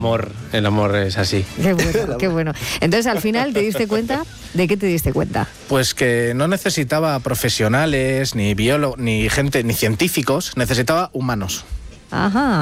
El amor es así. Qué bueno, qué bueno. Entonces, al final, ¿te diste cuenta? ¿De qué te diste cuenta? Pues que no necesitaba profesionales, ni biólogos, ni gente, ni científicos, necesitaba humanos. Ajá.